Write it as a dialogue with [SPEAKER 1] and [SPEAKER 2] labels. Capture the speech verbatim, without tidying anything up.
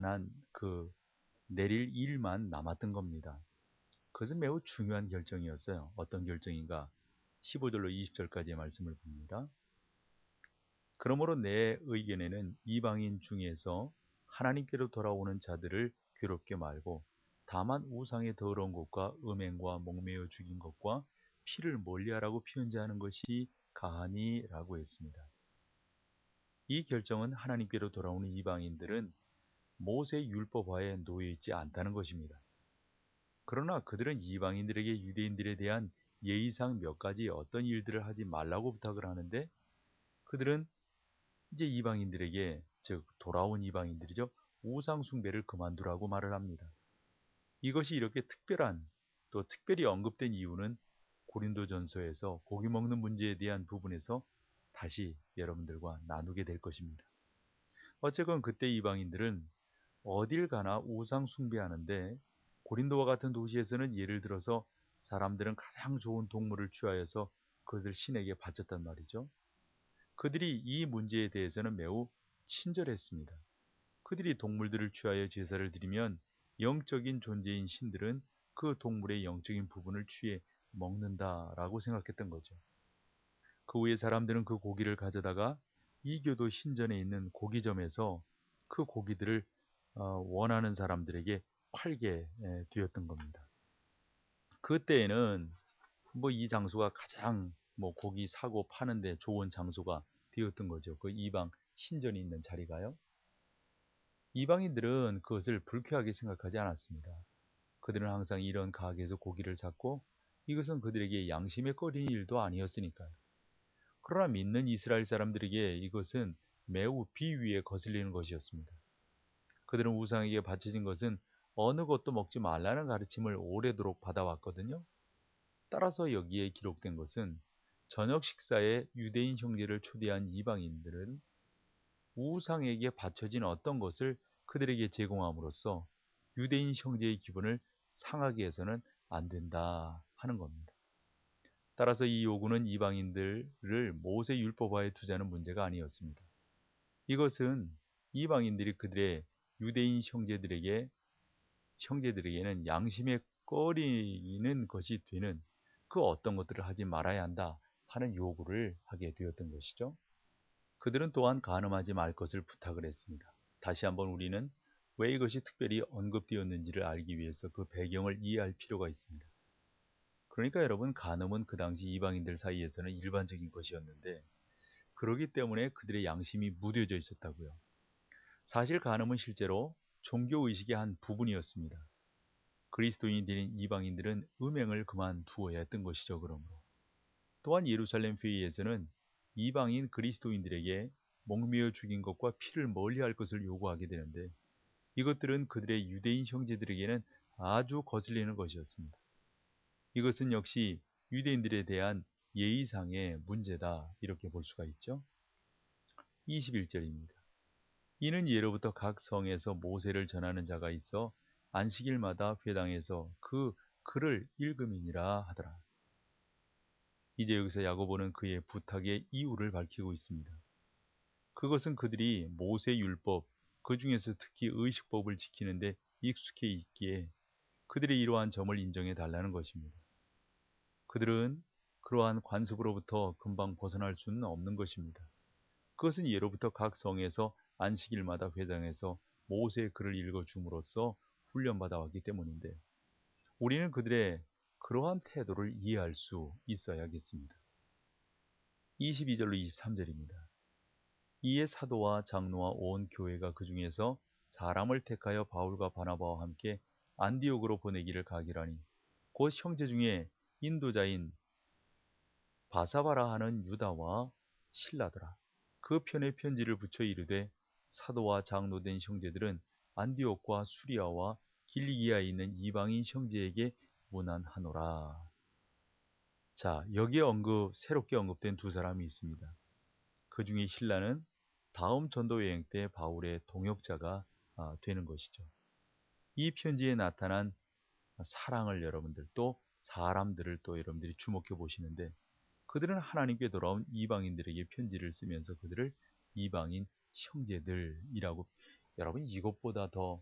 [SPEAKER 1] 그 내릴 일만 남았던 겁니다. 그것은 매우 중요한 결정이었어요. 어떤 결정인가? 십오 절로 이십 절까지의 말씀을 봅니다. 그러므로 내 의견에는 이방인 중에서 하나님께로 돌아오는 자들을 괴롭게 말고 다만 우상의 더러운 것과 음행과 목매어 죽인 것과 피를 멀리하라고 피언제하는 것이 가하니라고 했습니다. 이 결정은 하나님께로 돌아오는 이방인들은 모세 율법하에 놓여 있지 않다는 것입니다. 그러나 그들은 이방인들에게 유대인들에 대한 예의상 몇 가지 어떤 일들을 하지 말라고 부탁을 하는데, 그들은 이제 이방인들에게, 즉 돌아온 이방인들이죠, 우상 숭배를 그만두라고 말을 합니다. 이것이 이렇게 특별한, 또 특별히 언급된 이유는 고린도전서에서 고기 먹는 문제에 대한 부분에서 다시 여러분들과 나누게 될 것입니다. 어쨌건 그때 이방인들은 어딜 가나 우상 숭배하는데, 고린도와 같은 도시에서는 예를 들어서 사람들은 가장 좋은 동물을 취하여서 그것을 신에게 바쳤단 말이죠. 그들이 이 문제에 대해서는 매우 친절했습니다. 그들이 동물들을 취하여 제사를 드리면 영적인 존재인 신들은 그 동물의 영적인 부분을 취해 먹는다라고 생각했던 거죠. 그 후에 사람들은 그 고기를 가져다가 이교도 신전에 있는 고기점에서 그 고기들을 어, 원하는 사람들에게 팔게 되었던 겁니다. 그때에는 뭐 이 장소가 가장 뭐 고기 사고 파는데 좋은 장소가 되었던 거죠. 그 이방 신전이 있는 자리가요. 이방인들은 그것을 불쾌하게 생각하지 않았습니다. 그들은 항상 이런 가게에서 고기를 샀고 이것은 그들에게 양심에 꺼린 일도 아니었으니까요. 그러나 믿는 이스라엘 사람들에게 이것은 매우 비위에 거슬리는 것이었습니다. 그들은 우상에게 바쳐진 것은 어느 것도 먹지 말라는 가르침을 오래도록 받아왔거든요. 따라서 여기에 기록된 것은 저녁 식사에 유대인 형제를 초대한 이방인들은 우상에게 바쳐진 어떤 것을 그들에게 제공함으로써 유대인 형제의 기분을 상하게 해서는 안 된다 하는 겁니다. 따라서 이 요구는 이방인들을 모세 율법화에 두자는 문제가 아니었습니다. 이것은 이방인들이 그들의 유대인 형제들에게 형제들에게는 양심에 꺼리는 것이 되는 그 어떤 것들을 하지 말아야 한다 하는 요구를 하게 되었던 것이죠. 그들은 또한 간음하지 말 것을 부탁을 했습니다. 다시 한번 우리는 왜 이것이 특별히 언급되었는지를 알기 위해서 그 배경을 이해할 필요가 있습니다. 그러니까 여러분, 간음은 그 당시 이방인들 사이에서는 일반적인 것이었는데 그러기 때문에 그들의 양심이 무뎌져 있었다고요. 사실 간음은 실제로 종교의식의 한 부분이었습니다. 그리스도인이 된 이방인들은 음행을 그만두어야 했던 것이죠. 그러므로 또한 예루살렘 회의에서는 이방인 그리스도인들에게 목매어 죽인 것과 피를 멀리할 것을 요구하게 되는데 이것들은 그들의 유대인 형제들에게는 아주 거슬리는 것이었습니다. 이것은 역시 유대인들에 대한 예의상의 문제다 이렇게 볼 수가 있죠. 이십일 절입니다. 이는 예로부터 각 성에서 모세를 전하는 자가 있어 안식일마다 회당에서 그 글을 읽음이니라 하더라. 이제 여기서 야고보는 그의 부탁의 이유를 밝히고 있습니다. 그것은 그들이 모세 율법, 그 중에서 특히 의식법을 지키는데 익숙해 있기에 그들의 이러한 점을 인정해 달라는 것입니다. 그들은 그러한 관습으로부터 금방 벗어날 수는 없는 것입니다. 그것은 예로부터 각 성에서 안식일마다 회당에서 모세의 글을 읽어줌으로써 훈련받아 왔기 때문인데 우리는 그들의 그러한 태도를 이해할 수 있어야겠습니다. 이십이 절로 이십삼 절입니다. 이에 사도와 장로와 온 교회가 그 중에서 사람을 택하여 바울과 바나바와 함께 안디옥으로 보내기를 가기라니 곧 형제 중에 인도자인 바사바라 하는 유다와 실라더라. 그 편에 편지를 붙여 이르되 사도와 장로된 형제들은 안디옥과 수리아와 길리기아에 있는 이방인 형제에게 문안하노라. 자, 여기에 언급, 새롭게 언급된 두 사람이 있습니다. 그 중에 실라는 다음 전도 여행 때 바울의 동역자가 되는 것이죠. 이 편지에 나타난 사랑을 여러분들 또 사람들을 또 여러분들이 주목해 보시는데 그들은 하나님께 돌아온 이방인들에게 편지를 쓰면서 그들을 이방인 형제들이라고 여러분 이것보다 더